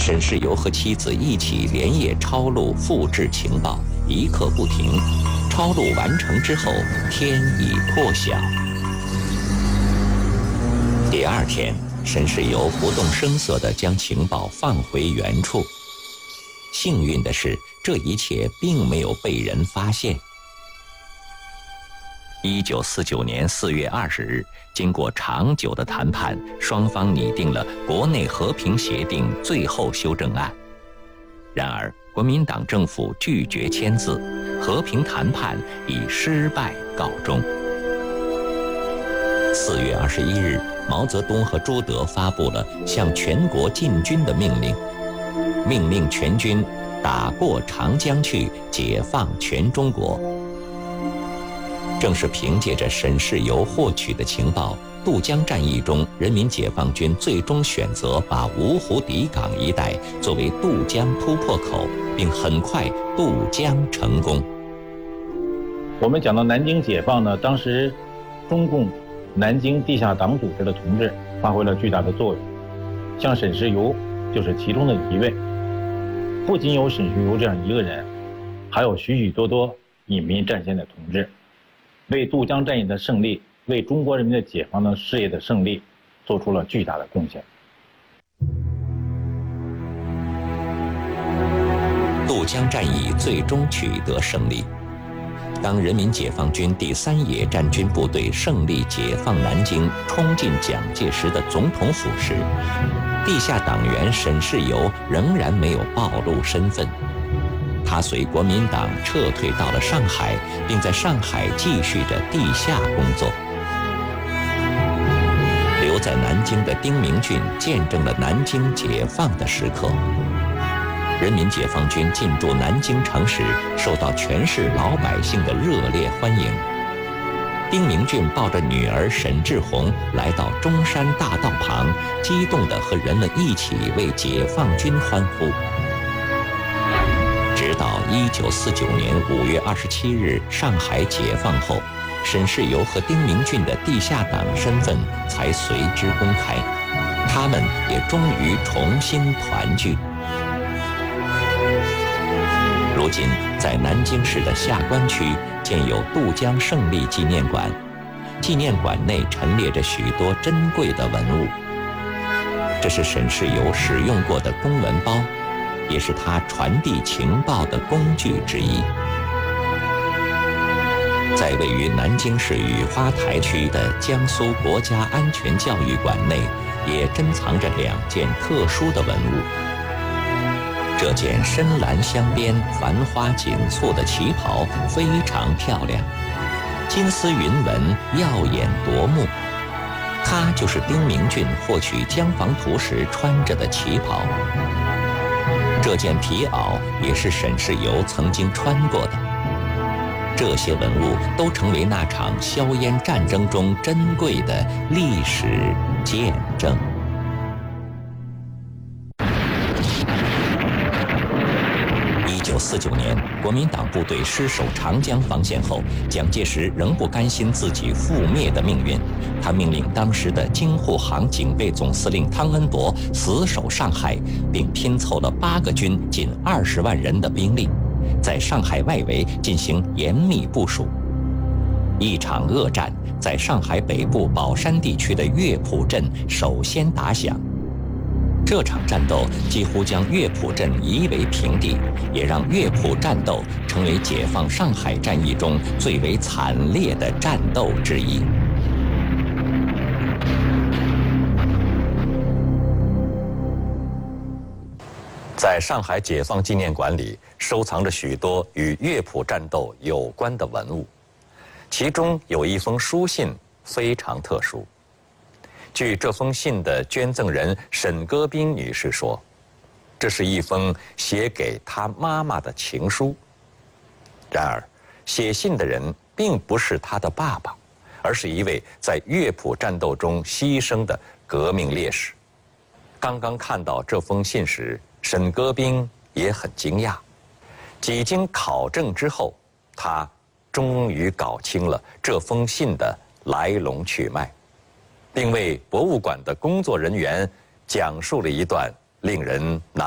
沈世猷和妻子一起连夜抄录、复制情报，一刻不停。抄录完成之后，天已破晓。第二天，沈世猷不动声色地将情报放回原处。幸运的是，这一切并没有被人发现。1949年4月20日，经过长久的谈判，双方拟定了国内和平协定最后修正案。然而，国民党政府拒绝签字，和平谈判以失败告终。4月21日，毛泽东和朱德发布了向全国进军的命令，命令全军打过长江去，解放全中国。正是凭借着沈世猷获取的情报，渡江战役中，人民解放军最终选择把芜湖底港一带作为渡江突破口，并很快渡江成功。 我们讲到南京解放呢，当时中共南京地下党组织的同志发挥了巨大的作用，像沈世猷就是其中的一位。不仅有沈世猷这样一个人，还有许许多多隐秘战线的同志，为渡江战役的胜利，为中国人民的解放的事业的胜利做出了巨大的贡献。 渡江战役最终取得胜利。当人民解放军第3野战军部队胜利解放南京，冲进蒋介石的总统府时，地下党员沈世猷仍然没有暴露身份。他随国民党撤退到了上海，并在上海继续着地下工作。留在南京的丁明俊见证了南京解放的时刻。人民解放军进驻南京城时，受到全市老百姓的热烈欢迎。丁明俊抱着女儿沈志红来到中山大道旁，激动地和人们一起为解放军欢呼。直到1949年5月27日上海解放后，沈世猷和丁明俊的地下党身份才随之公开，他们也终于重新团聚。如今，在南京市的下关区建有渡江胜利纪念馆，纪念馆内陈列着许多珍贵的文物。这是沈世猷使用过的公文包，也是他传递情报的工具之一。在位于南京市雨花台区的江苏国家安全教育馆内，也珍藏着2件特殊的文物。这件深蓝镶边、繁花锦簇的旗袍非常漂亮，金丝云纹耀眼夺目。它就是丁明俊获取江防图时穿着的旗袍。这件皮袄也是沈世猷曾经穿过的。这些文物都成为那场硝烟战争中珍贵的历史见证。1949年，国民党部队失守长江防线后，蒋介石仍不甘心自己覆灭的命运，他命令当时的京沪杭警备总司令汤恩伯死守上海，并拼凑了8个军近20万人的兵力，在上海外围进行严密部署。一场恶战在上海北部宝山地区的乐浦镇首先打响。这场战斗几乎将乐浦镇夷为平地，也让乐浦战斗成为解放上海战役中最为惨烈的战斗之一。在上海解放纪念馆里收藏着许多与乐浦战斗有关的文物，其中有一封书信非常特殊。据这封信的捐赠人沈戈宾女士说，这是一封写给她妈妈的情书。然而，写信的人并不是她的爸爸，而是一位在乐浦战斗中牺牲的革命烈士。刚刚看到这封信时，沈戈宾也很惊讶。几经考证之后，他终于搞清了这封信的来龙去脉，并为博物馆的工作人员讲述了一段令人难